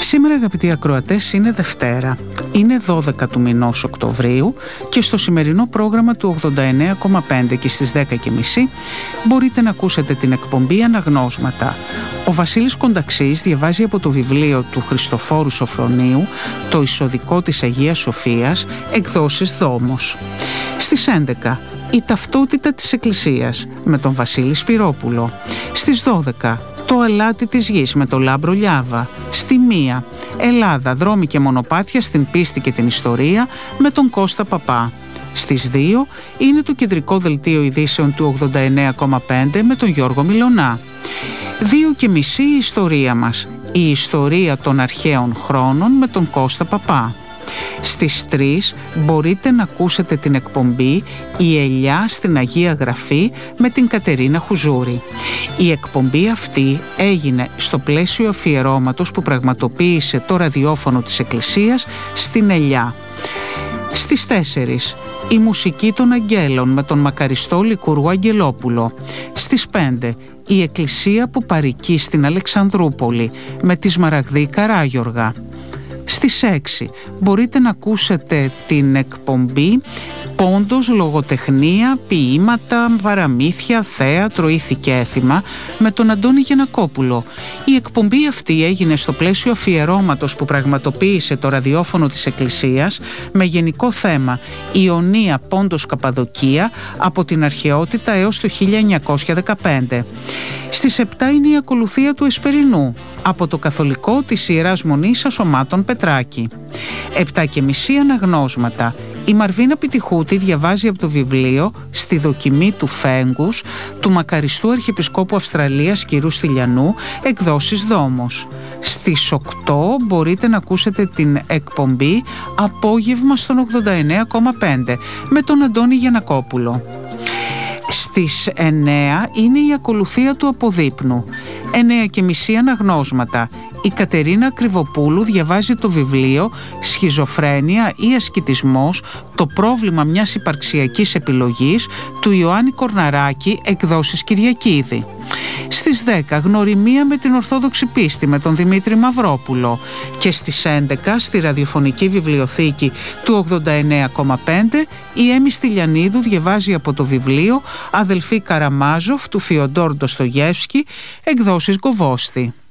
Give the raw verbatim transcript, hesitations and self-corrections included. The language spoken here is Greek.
Σήμερα, αγαπητοί ακροατές, είναι Δευτέρα. Είναι δώδεκα του μηνός Οκτωβρίου και στο σημερινό πρόγραμμα του ογδόντα εννέα κόμμα πέντε και στις δέκα και μισή μπορείτε να ακούσετε την εκπομπή Αναγνώσματα. Ο Βασίλης Κονταξής διαβάζει από το βιβλίο του Χριστοφόρου Σοφρονίου «Το εισοδικό της Αγίας Σοφίας», εκδόσεις Δόμος. Στις έντεκα η ταυτότητα της Εκκλησίας με τον Βασίλη Σπυρόπουλο. Στις δώδεκα το αλάτι της γης με τον Λάμπρο Λιάβα. Στη μία, Ελλάδα, δρόμοι και μονοπάτια στην πίστη και την ιστορία με τον Κώστα Παπά. Στις δύο είναι το κεντρικό δελτίο ειδήσεων του ογδόντα εννέα κόμμα πέντε με τον Γιώργο Μιλωνά. Δύο και μισή η ιστορία μας, η ιστορία των αρχαίων χρόνων με τον Κώστα Παπά. Στις τρεις μπορείτε να ακούσετε την εκπομπή «Η Ελιά στην Αγία Γραφή» με την Κατερίνα Χουζούρη. Η εκπομπή αυτή έγινε στο πλαίσιο αφιερώματος που πραγματοποίησε το ραδιόφωνο της Εκκλησίας στην Ελιά. Στις τέσσερις η μουσική των Αγγέλων με τον μακαριστό Λικούργο Αγγελόπουλο. Στις πέντε η Εκκλησία που παροικεί στην Αλεξανδρούπολη με τη Σμαραγδή Καράγιοργα. Στις έξι μπορείτε να ακούσετε την εκπομπή «Πόντος, λογοτεχνία, ποίηματα, παραμύθια, θέατρο, ήθη και έθιμα» με τον Αντώνη Γιαννακόπουλο. Η εκπομπή αυτή έγινε στο πλαίσιο αφιερώματος που πραγματοποίησε το ραδιόφωνο της Εκκλησίας με γενικό θέμα «Ιωνία, Πόντος, Καπαδοκία από την αρχαιότητα έως το χίλια εννιακόσια δεκαπέντε». Στις επτά είναι η ακολουθία του Εσπερινού από το Καθολικό της Ιεράς Μονής Ασωμάτων Πετράκη. Επτά και μισή Αναγνώσματα. Η Μαρβίνα Πιτιχούτη διαβάζει από το βιβλίο «Στη δοκιμή του Φέγγους» του μακαριστού Αρχιεπισκόπου Αυστραλίας κ. Στυλιανού, εκδόσεις Δόμος. Στις οκτώ μπορείτε να ακούσετε την εκπομπή «Απόγευμα στον ογδόντα εννέα κόμμα πέντε» με τον Αντώνη Γιαννακόπουλο. Στις εννέα είναι η ακολουθία του Αποδείπνου. εννέα και μισή Αναγνώσματα. Η Κατερίνα Κρυβοπούλου διαβάζει το βιβλίο «Σχιζοφρένεια ή ασκητισμός, το πρόβλημα μιας υπαρξιακής επιλογής» του Ιωάννη Κορναράκη, εκδόσεις Κυριακίδη. Στις δέκα γνωριμία με την Ορθόδοξη πίστη με τον Δημήτρη Μαυρόπουλο και στις έντεκα στη ραδιοφωνική βιβλιοθήκη του ογδόντα εννέα κόμμα πέντε η Έμι Στυλιανίδου διαβάζει από το βιβλίο «Αδελφοί Καραμάζοφ» του Φιοντόρ Ντοστογεύσκη, εκδόσεις Γκοβόστη.